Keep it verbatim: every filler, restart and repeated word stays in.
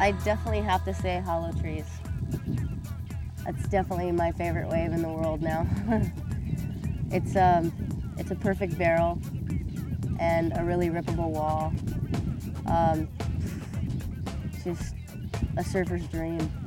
I definitely have to say Hollow Trees. That's definitely my favorite wave in the world now. it's um, it's a perfect barrel and a really rippable wall. Um, just a surfer's dream.